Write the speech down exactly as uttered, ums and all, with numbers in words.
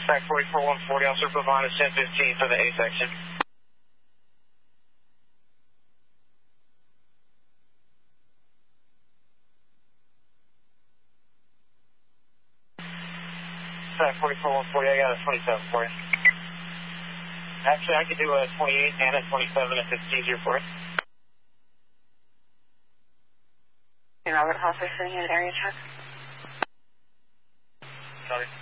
Track forty-four one forty, Officer Pavon is ten fifteen for the A section. Track forty-four one forty, I got a twenty-seven for you. Actually, I could do a twenty-eight and a twenty-seven if it's easier for you. Hey, Robert Hoffer, sitting in an area truck. Sorry.